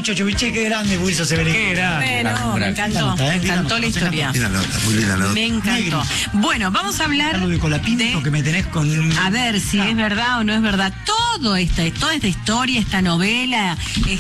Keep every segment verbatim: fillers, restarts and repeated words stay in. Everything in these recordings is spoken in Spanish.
chocho, che, qué grande, Wilson se ve. Qué grande. Bueno, me encantó, me encantó la historia. Linda nota, muy linda nota. Me encantó. Bueno, vamos a hablar Algo de Colapinto de- que me tenés con... A ver si Ah. es verdad o no es verdad. Todo esta, toda esta historia, esta novela,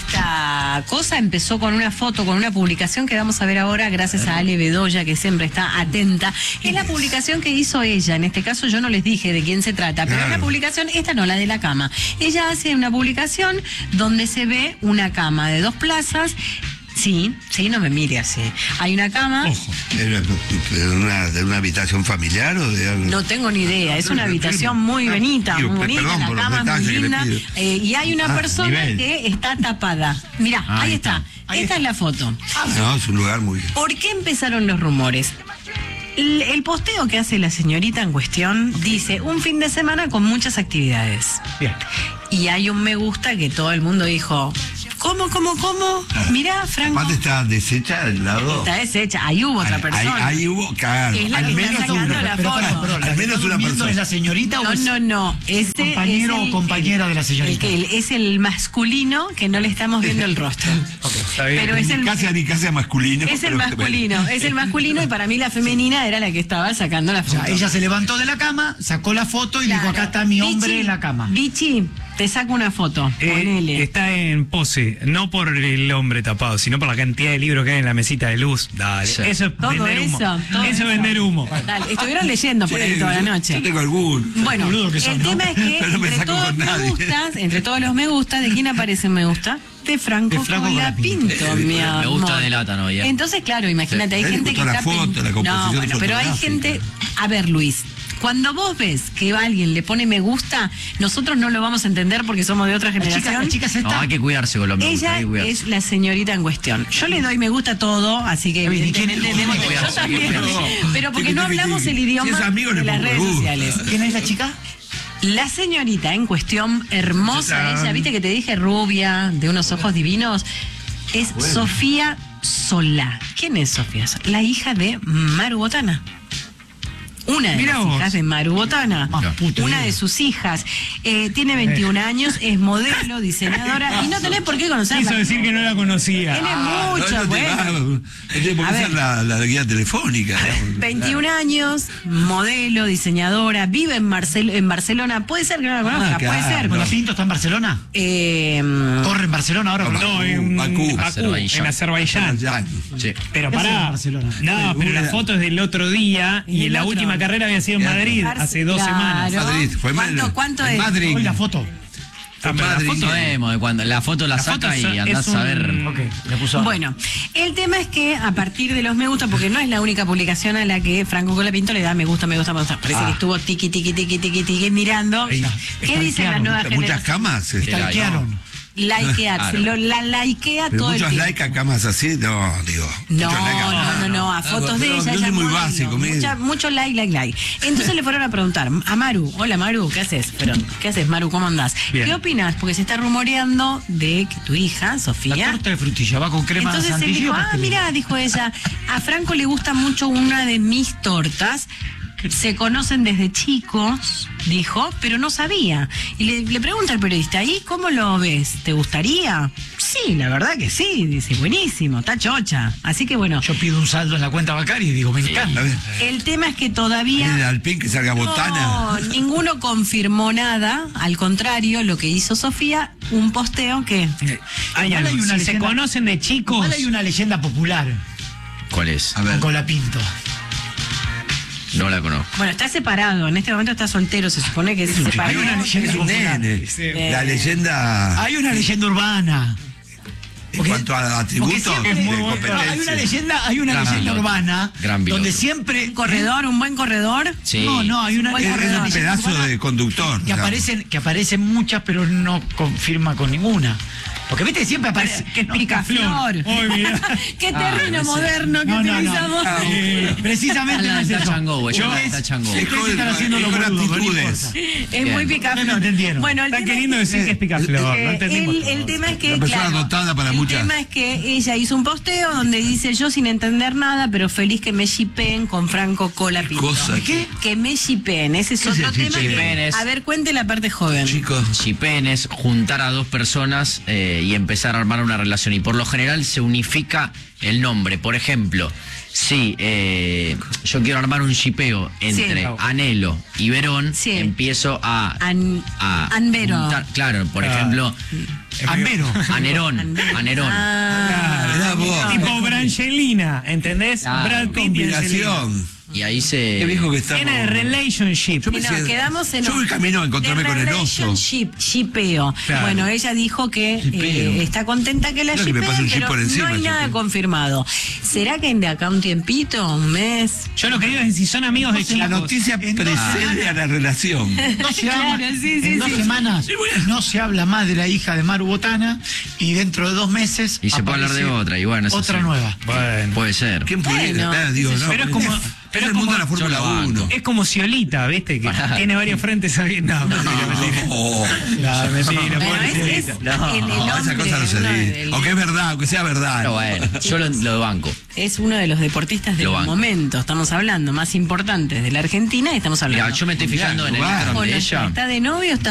esta cosa empezó con una foto, con una publicación que vamos a ver ahora, gracias a Ale Bedoya, que siempre está atenta. Es la publicación que hizo ella. En este caso yo no les dije de quién se trata, pero es Claro. la publicación, esta no, la de la cama. Ella hace una publicación donde se ve una cama de dos plazas. Sí, sí, no me mire así. Hay una cama. Ojo. ¿Era de una, de una habitación familiar o de algo? No tengo ni idea, es una habitación muy bonita, Digo, muy bonita, perdón la por los cama es muy detalles que le linda, pido. eh, y hay una Ah, persona nivel. que está tapada. Mirá, Ah, ahí ahí está, está. esta es la foto. No, es un lugar muy... ¿Por qué empezaron los rumores? El, el posteo que hace la señorita en cuestión dice, un fin de semana con muchas actividades. Bien. Y hay un me gusta que todo el mundo dijo, ¿cómo, cómo, cómo? Mirá, Franco. Aparte está deshecha del lado... Está deshecha, ahí hubo otra Ahí- persona. Ahí, ahí hubo, claro. Es la Al que menos está sacando una. la Pero pará, foto. pero la Al que menos está una durmiendo persona. ¿Es la señorita o No, es no, no. Ese compañero es el- o compañera de la señorita? el que- es el masculino que no le estamos viendo el rostro. Está bien. Pero es el, Casi, ni casi masculino. es el pero- masculino, es el masculino y para mí la femenina era la que estaba sacando la O foto. sea, ella se levantó de la cama, sacó la foto y Claro. dijo, acá está mi hombre Vichy, en la cama. Vichy, te saco una foto. Eh, Ponele. está en pose, no por el hombre tapado, sino por la cantidad de libros que hay en la mesita de luz. Dale, Sí. eso es Todo vender humo. eso, todo eso eso. es vender humo. Dale, estuvieron leyendo por ahí Sí, toda la yo- noche. Yo tengo algún. Bueno, boludo que el son, ¿no? tema es que Pero no me entre saco todos con me nadie. gustas, entre todos los me gustas, ¿de quién aparece me gusta? De Franco, De Franco Colapinto, Colapinto. mi Me amor. gusta delata, ¿no? Ya. Entonces, claro, imagínate, hay Sí. gente Él que le está... gustó la foto, pen- la composición no, bueno, pero hay fotográfica. gente... A ver, Luis, cuando vos ves que alguien le pone me gusta, nosotros no lo vamos a entender porque somos de otra La chica, generación. la chica se No, está... hay que cuidarse con los me gusta, Ella hay que cuidarse. es la señorita en cuestión. Yo le doy me gusta a todo, así que Está bien, ¿y quién es? evidentemente Hay que yo cuidarse, también. hay que cuidarse. Pero porque Tiqui, no tiqui, hablamos tiqui. el idioma Si es amigo, de le las pongo redes me gusta. sociales. ¿Quién es la chica? La señorita en cuestión, hermosa ella, viste que te dije rubia, de unos ojos divinos, es Sofía Solá. ¿Quién es Sofía Solá? La hija de Maru Botana. Una de Mirá las vos. hijas de Maru Botana. Más puto Una Dios. de sus hijas. Eh, tiene veintiún años, es modelo, diseñadora, y no tenés por qué conocerla. Quiso decir que no la conocía. Tiene Ah, mucho, no, no te bueno. va, tiene por A qué ver. ser la, la guía telefónica. veintiún años, modelo, diseñadora, vive en, Marcel en Barcelona. Puede ser que no la conozca, Ah, puede claro. ser. ¿Colapinto está en Barcelona? Eh, ¿Corre en Barcelona ahora? No, No, en Bakú, Bakú, Azerbaiyán. en Azerbaiyán. Sí. Pero ¿Qué hace en pará. Barcelona? No, pero la foto es del otro día y Y el la otro. última carrera había sido en Claro. Madrid Arce- hace dos claro. semanas. Madrid, fue ¿Cuánto, en- cuánto en es? Madrid. Hoy la foto. Ah, pero la Madrid. foto No vemos de cuando la foto la, La foto saca es- y andás es a ver. un- Ok, le puso... Bueno, el tema es que a partir de los me gusta, porque no es la única publicación a la que Franco Colapinto le da me gusta, me gusta, me gusta. Parece Ah. que estuvo tiqui, tiqui, tiqui, tiqui, tiqui mirando. Ahí está. ¿Qué dicen las Stalkearon. nuevas Muchas generaciones? camas. este, Stalkearon. Likear, Claro. lo- la likea Pero todo el muchos tiempo. likes a camas así, no, digo. No, muchos likes a- no, no, no, a Ah, fotos de pero ella. yo ella soy muy modelo. básico, mire. Mucha- mucho like, like, like. Entonces le fueron a preguntar a Maru, hola Maru, ¿qué haces? Perdón, ¿qué haces Maru? ¿Cómo andás? Bien. ¿Qué opinas? Porque se está rumoreando de que tu hija, La Sofía... torta de frutilla va con crema Entonces él chantilly dijo, o ah, pastelera. mira, dijo ella, a Franco le gusta mucho una de mis tortas. Se conocen desde chicos, dijo, pero no sabía. Y le, le pregunta al periodista, ¿y cómo lo ves? ¿Te gustaría? Sí, la verdad que sí, dice, buenísimo, está chocha. Así que bueno, Yo pido un saldo en la cuenta bancaria y digo, me A encanta. ver, el tema es que en el todavía... Alpín que salga botana. No, ninguno confirmó nada, al contrario, lo que hizo Sofía, un posteo que... Hay Igual algo, hay una si se leyenda- conocen de chicos. Igual hay una leyenda popular ¿Cuál es? A ver. con Colapinto. No la conozco. Bueno, está separado, en este momento está soltero, se supone que se un separó. chico. Hay una leyenda Es un popular. nene. Sí. La leyenda Hay una leyenda urbana. en porque- cuanto a Porque atributos siempre- de muy bueno. No, hay una competencia. leyenda, hay una Gran leyenda piloto. urbana Gran piloto. donde siempre Un corredor, un buen corredor. Sí. No, no, hay una, Buen Es, hay es una un leyenda pedazo urbana de conductor. que digamos. aparecen, que aparecen muchas, pero no confirma con ninguna. Porque viste, siempre aparece. Que es no, picaflor. Ay, mira. Qué Ah, terreno ese- moderno que No, no, no. utilizamos. Ah, Eh, precisamente no Ah, es está eso. chango, güey, Yo está es- chango. Ustedes Es están con- haciendo es lo con boludo, no actitudes. importa. Es Bien. muy No me picaflor. entendieron. Bueno, el Está tema, queriendo decir que es picaflor. eh, No entendimos. el, el tema es que, Una persona claro, dotada para el muchas. tema es que ella hizo un posteo donde dice yo sin entender nada, pero feliz que me shipeen con Franco Colapinto. Cosa ¿Qué? Que me shipeen, ese es ¿Qué es otro el tema. que- shipeen? Es- a ver, cuente la parte joven. Chicos. Shipen es juntar a dos personas eh, y empezar a armar una relación. Y por lo general se unifica el nombre. Por ejemplo, si eh, yo quiero armar un shipeo entre Sí. Anhelo y Verón, Sí. empiezo a... An- a Anvero. juntar- claro, por Ah. ejemplo, Ambero. Anerón, Anerón. Ah, Mirá vos. Tipo Brangelina, ¿entendés? Claro. Brad Pitt y Angelina. Combinación. Y ahí se... Qué viejo que estamos. Tiene relationship. Yo Y no, pensé- quedamos en yo voy camino a encontrarme de con el oso. relationship, shipeo. Claro. Bueno, ella dijo que eh, está contenta que la Claro que me shipeen, pasa un ship pero por encima, no hay nada shipeo. confirmado. ¿Será que de acá un tiempito, un mes? Yo lo que digo es que si son amigos de La chicos. noticia precede a la relación. No se Claro, habla- sí, sí, en dos sí. semanas no se habla más de la hija de Maru Botana y dentro de dos meses Y se puede hablar de aparece otra, y bueno, eso otra sí. nueva. Bueno. Puede ser. ¿Quién pudiera? Bueno, Ah, digo, no, pero es como- es- pero es es el mundo como- de la Fórmula yo lo banco. uno. Es como Ciolita, ¿viste? Que Pará. tiene varios frentes ahí. No, mentira, mentira. Oh, No, mentira, Bueno, pobre es, es Ciolita. No, el, el no, esa hombre, cosa no se uno dice. del- Aunque es verdad, aunque sea verdad. Pero bueno, yo lo, lo banco. es uno de los deportistas del Lo banco. momento, estamos hablando, más importantes de la Argentina y estamos hablando. Mira, yo me estoy fijando en el Claro. Instagram O de no, ella. ¿está de novio o está